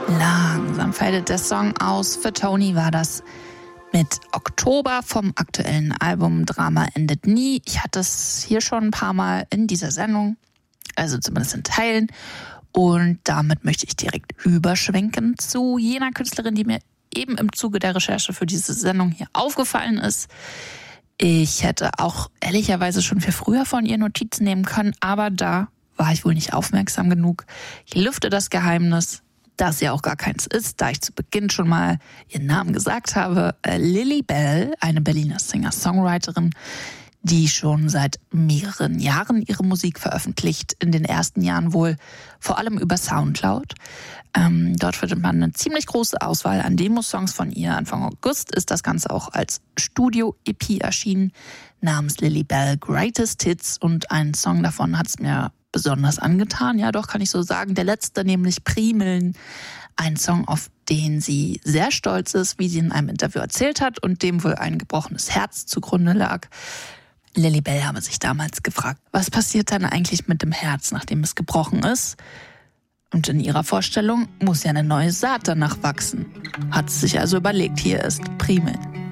Langsam fadet der Song aus. Für Toni war das mit Oktober vom aktuellen Album Drama endet nie. Ich hatte es hier schon ein paar Mal in dieser Sendung, also zumindest in Teilen. Und damit möchte ich direkt überschwenken zu jener Künstlerin, die mir eben im Zuge der Recherche für diese Sendung hier aufgefallen ist. Ich hätte auch ehrlicherweise schon viel früher von ihr Notizen nehmen können, aber da war ich wohl nicht aufmerksam genug. Ich lüfte das Geheimnis, das ja auch gar keins ist, da ich zu Beginn schon mal ihren Namen gesagt habe. Lilly Bell, eine Berliner Singer-Songwriterin, die schon seit mehreren Jahren ihre Musik veröffentlicht. In den ersten Jahren wohl vor allem über Soundcloud. Dort findet man eine ziemlich große Auswahl an Demosongs von ihr. Anfang August ist das Ganze auch als Studio-EP erschienen, namens Lilly Bell Greatest Hits. Und einen Song davon hat es mir besonders angetan. Ja, doch, kann ich so sagen. Der letzte, nämlich Primeln. Ein Song, auf den sie sehr stolz ist, wie sie in einem Interview erzählt hat und dem wohl ein gebrochenes Herz zugrunde lag. Lilly Bell habe sich damals gefragt, was passiert dann eigentlich mit dem Herz, nachdem es gebrochen ist? Und in ihrer Vorstellung muss ja eine neue Saat danach wachsen. Hat sich also überlegt, hier ist Primeln.